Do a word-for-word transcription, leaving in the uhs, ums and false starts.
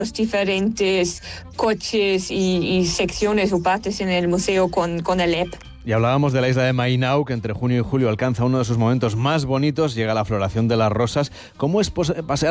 los diferentes coches y, y secciones o partes en el museo con, con el app. Y hablábamos de la isla de Mainau, que entre junio y julio alcanza uno de sus momentos más bonitos, llega la floración de las rosas. ¿Cómo es pasear